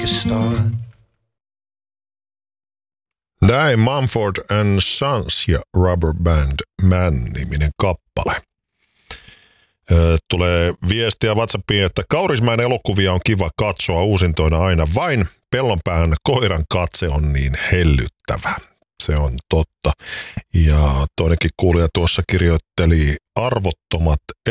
start. Näin Mumford & Sons ja Rubber Band Man-niminen kappale. Tulee viestiä WhatsAppiin, että Kaurismäen elokuvia on kiva katsoa uusintoina aina vain. Pellonpään koiran katse on niin hellyttävä. Se on totta. Ja toinenkin kuulija tuossa kirjoitteli arvottomat